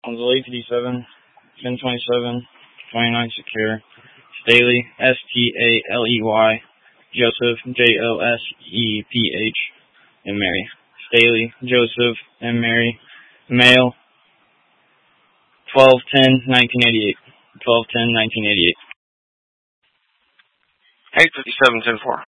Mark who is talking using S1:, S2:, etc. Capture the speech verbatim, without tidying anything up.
S1: On the late fifty-seven, ten twenty-seven, twenty-nine secure. Staley, S T A L E Y, Joseph, J O S E P H, and Mary. Staley, Joseph, and Mary. Male, twelve ten nineteen eighty-eight. twelve ten nineteen eighty-eight.
S2: eight fifty-seven ten four.